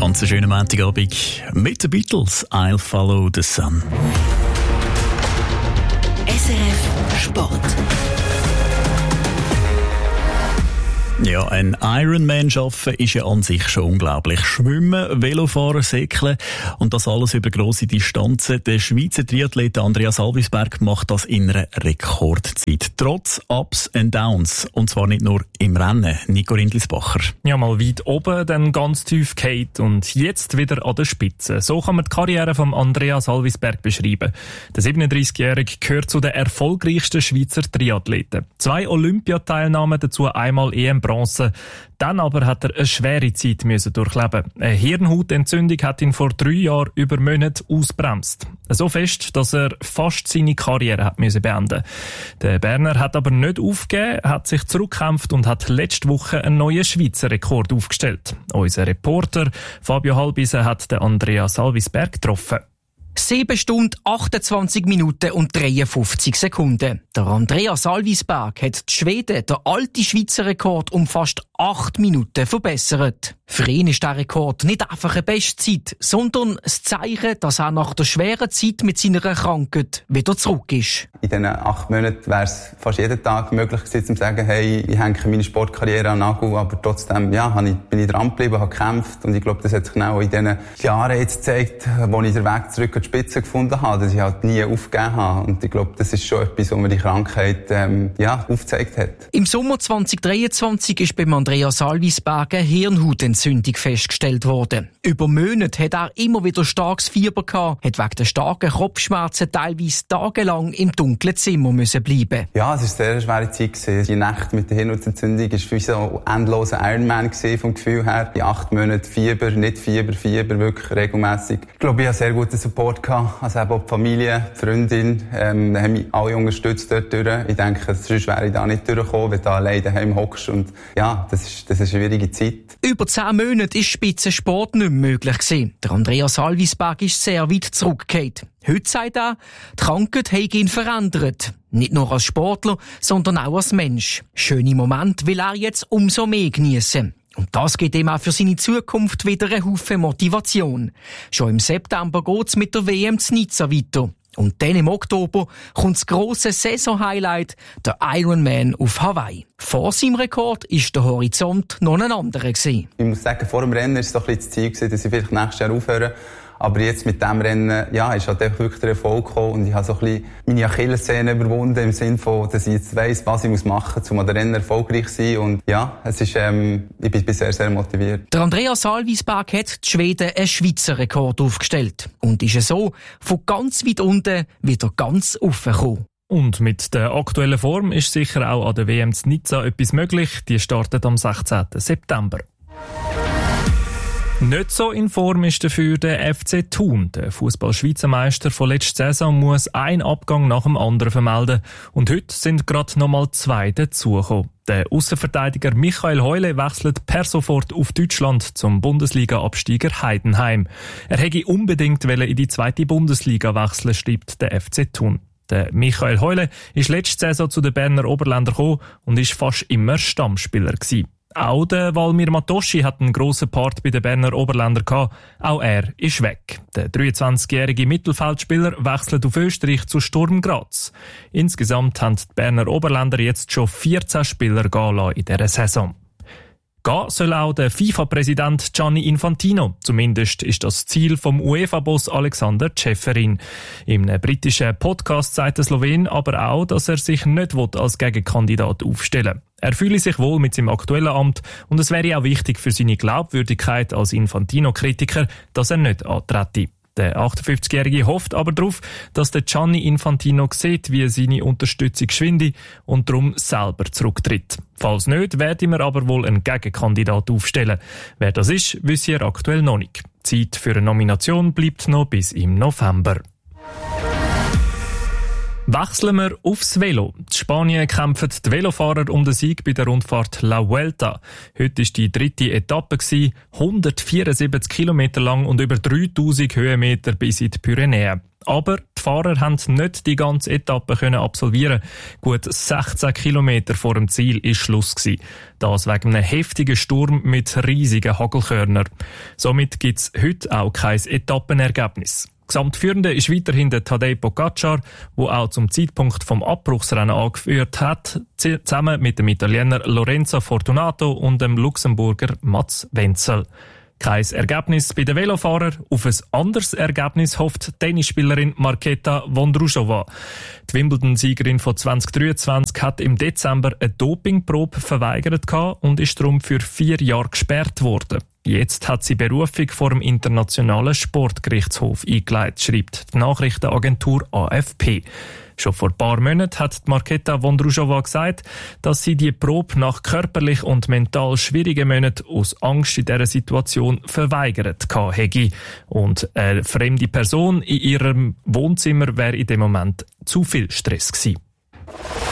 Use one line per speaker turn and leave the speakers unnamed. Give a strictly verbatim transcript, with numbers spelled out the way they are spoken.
Ganz schönen Montagabend mit den Beatles. I'll Follow the Sun.
S R F Sport.
Ja, ein Ironman schaffen ist ja an sich schon unglaublich. Schwimmen, Velofahren, Segeln und das alles über grosse Distanzen. Der Schweizer Triathlet Andreas Alvisberg macht das in einer Rekordzeit. Trotz Ups and Downs. Und zwar nicht nur im Rennen. Nico Rindlisbacher.
Ja, mal weit oben, dann ganz tief gefallen und jetzt wieder an der Spitze. So kann man die Karriere von Andreas Alvisberg beschreiben. Der siebenunddreißigjährige gehört zu den erfolgreichsten Schweizer Triathleten. Zwei Olympiateilnahmen, dazu einmal E M Bronze. Dann aber hat er eine schwere Zeit müssen durchleben. Eine Hirnhautentzündung hat ihn vor drei Jahren über Monate ausbremst. So fest, dass er fast seine Karriere hat müssen beenden. Der Berner hat aber nicht aufgegeben, hat sich zurückgekämpft und hat letzte Woche einen neuen Schweizer Rekord aufgestellt. Unser Reporter Fabio Halbise hat den Andreas Alvisberg getroffen.
sieben Stunden, achtundzwanzig Minuten und dreiundfünfzig Sekunden. Der Andreas Alvisberg hat die Schweden den alten Schweizer Rekord um fast acht Minuten verbessert. Für ihn ist der Rekord nicht einfach eine Bestzeit, sondern das Zeichen, dass er nach der schweren Zeit mit seiner Krankheit wieder zurück ist.
In diesen acht Monaten wäre es fast jeden Tag möglich gewesen, zu sagen, hey, ich hänge meine Sportkarriere an den Nagel, aber trotzdem, ja, bin ich dran geblieben, habe gekämpft und ich glaube, das hat sich genau in diesen Jahren jetzt gezeigt, wo ich den Weg zurück an die Spitze gefunden habe, dass ich halt nie aufgegeben habe und ich glaube, das ist schon etwas, wo mir die Krankheit ähm, ja, aufgezeigt hat.
Im Sommer zwanzig dreiundzwanzig ist beim Andreas Alvisberg eine Hirnhautentzündung festgestellt worden. Über Monate hat er immer wieder starkes Fieber gehabt, hat wegen der starken Kopfschmerzen teilweise tagelang im dunklen Zimmer müssen bleiben.
Ja, es war eine sehr schwere Zeit gewesen. Die Nacht mit der Hirnhautentzündung war wie so ein endloser Ironman gewesen, vom Gefühl her. Die acht Monate Fieber, nicht Fieber, Fieber, wirklich regelmässig. Ich glaube, ich hatte sehr guten Support gehabt. Also eben auch die Familie, die Freundin, ähm, haben mich alle unterstützt dort durch. Ich denke, sonst wäre ich da nicht durchgekommen, wenn du da allein daheim hockst. Und ja, das ist, das ist eine schwierige Zeit.
Über zehn Monate war Spitzensport nicht mehr möglich gewesen. Der Andreas Alvisberg ist sehr weit zurückgefallen. Heute sagt er, die Krankheit hat ihn verändert. Nicht nur als Sportler, sondern auch als Mensch. Schöne Momente will er jetzt umso mehr geniessen. Und das gibt ihm auch für seine Zukunft wieder einen Haufen Motivation. Schon im September geht's mit der W M zu Nizza weiter. Und dann im Oktober kommt das grosse Saison-Highlight, der Ironman auf Hawaii. Vor seinem Rekord war der Horizont noch ein anderer gewesen.
Ich muss sagen, vor dem Rennen war es so ein bisschen das Ziel gewesen, dass ich vielleicht nächstes Jahr aufhöre. Aber jetzt mit dem Rennen, ja, ist halt wirklich der Erfolg gekommen und ich habe so ein bisschen meine Achillessehne überwunden im Sinne von, dass ich jetzt weiss, was ich machen muss, um an den Rennen erfolgreich zu sein. Und ja, es ist, ähm, ich bin sehr, sehr motiviert.
Der Andreas Alvisberg hat die Schweden einen Schweizer Rekord aufgestellt und ist so von ganz weit unten wieder ganz raufgekommen.
Und mit der aktuellen Form ist sicher auch an der W M zu Nizza etwas möglich. Die startet am sechzehnten September. Nicht so in Form ist dafür der F C Thun. Der Fußball-Schweizermeister von letzter Saison muss einen Abgang nach dem anderen vermelden. Und heute sind gerade noch mal zwei dazugekommen. Der Aussenverteidiger Michael Heule wechselt per sofort auf Deutschland zum Bundesliga-Absteiger Heidenheim. Er hätte unbedingt in die zweite Bundesliga wechseln, schreibt der F C Thun. Der Michael Heule ist letzte Saison zu den Berner Oberländern gekommen und ist fast immer Stammspieler gewesen. Auch der Valmir Matoschi hat einen grossen Part bei den Berner Oberländern gehabt. Auch er ist weg. Der dreiundzwanzigjährige Mittelfeldspieler wechselt auf Österreich zu Sturm Graz. Insgesamt haben die Berner Oberländer jetzt schon vierzehn Spieler gehen lassen in dieser Saison. Gehen soll auch der FIFA-Präsident Gianni Infantino. Zumindest ist das Ziel vom UEFA-Boss Alexander Ceferin. Im britischen Podcast sagt der Slowen aber auch, dass er sich nicht als Gegenkandidat aufstellen will. Er fühle sich wohl mit seinem aktuellen Amt und es wäre auch wichtig für seine Glaubwürdigkeit als Infantino-Kritiker, dass er nicht antrete. Der achtundfünfzigjährige hofft aber darauf, dass der Gianni Infantino sieht, wie seine Unterstützung schwinde und darum selber zurücktritt. Falls nicht, werde wir aber wohl einen Gegenkandidat aufstellen. Wer das ist, wisse er aktuell noch nicht. Die Zeit für eine Nomination bleibt noch bis im November. Wechseln wir aufs Velo. In Spanien kämpfen die Velofahrer um den Sieg bei der Rundfahrt La Vuelta. Heute war die dritte Etappe, hundertvierundsiebzig Kilometer lang und über dreitausend Höhenmeter bis in die Pyrenäen. Aber die Fahrer haben nicht die ganze Etappe können absolvieren. Gut sechzehn Kilometer vor dem Ziel ist Schluss gewesen. Das wegen einem heftigen Sturm mit riesigen Hagelkörnern. Somit gibt es heute auch kein Etappenergebnis. Gesamtführende ist weiterhin der Tadej Pogacar, der auch zum Zeitpunkt vom Abbruchsrennen angeführt hat, zusammen mit dem Italiener Lorenzo Fortunato und dem Luxemburger Mats Wenzel. Kein Ergebnis bei den Velofahrern. Auf ein anderes Ergebnis hofft die Tennisspielerin Marketa Vondrousova. Die Wimbledon-Siegerin von zwanzig dreiundzwanzig hat im Dezember eine Dopingprobe verweigert und ist darum für vier Jahre gesperrt worden. Jetzt hat sie Berufung vor dem Internationalen Sportgerichtshof eingeleitet, schreibt die Nachrichtenagentur A F P. Schon vor ein paar Monaten hat Marketa Vondrousova gesagt, dass sie die Probe nach körperlich und mental schwierigen Monaten aus Angst in dieser Situation verweigert hätte. Und eine fremde Person in ihrem Wohnzimmer wäre in dem Moment zu viel Stress gewesen.